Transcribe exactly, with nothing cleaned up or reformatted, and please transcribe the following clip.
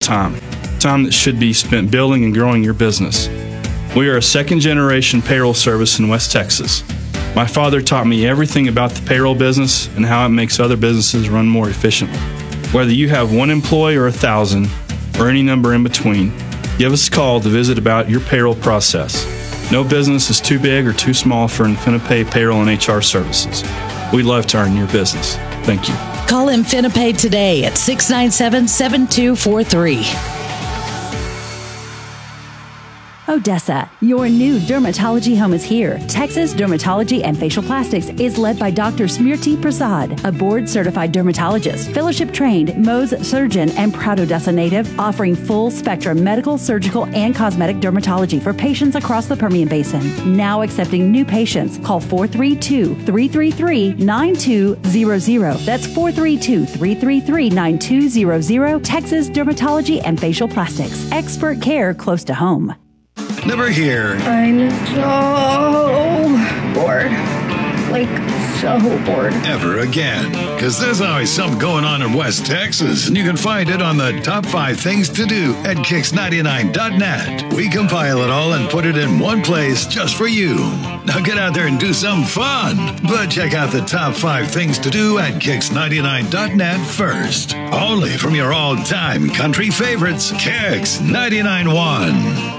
time, time that should be spent building and growing your business. We are a second-generation payroll service in West Texas. My father taught me everything about the payroll business and how it makes other businesses run more efficiently. Whether you have one employee or a thousand, or any number in between, give us a call to visit about your payroll process. No business is too big or too small for InfiniPay Payroll and H R Services. We'd love to earn your business. Thank you. Call InfiniPay today at six nine seven, seven two four three. Odessa, your new dermatology home is here. Texas Dermatology and Facial Plastics is led by Doctor Smriti Prasad, a board-certified dermatologist, fellowship-trained Mohs surgeon, and proud Odessa native, offering full-spectrum medical, surgical, and cosmetic dermatology for patients across the Permian Basin. Now accepting new patients. Call four three two, three three three, nine two zero zero. That's four three two, three three three, nine two zero zero. Texas Dermatology and Facial Plastics. Expert care close to home. Never here. I'm so bored. Like, so bored. Ever again. Because there's always something going on in West Texas, and you can find it on the top five things to do at kicks ninety-nine dot net. We compile it all and put it in one place just for you. Now get out there and do some fun. But check out the top five things to do at kicks ninety-nine dot net first. Only from your all-time country favorites, Kicks ninety-nine point one.